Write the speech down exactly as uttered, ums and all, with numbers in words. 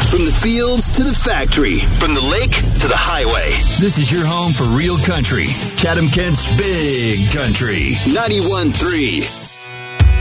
From the fields to the factory. From the lake to the highway. This is your home for real country. Chatham Kent's Big Country. ninety-one point three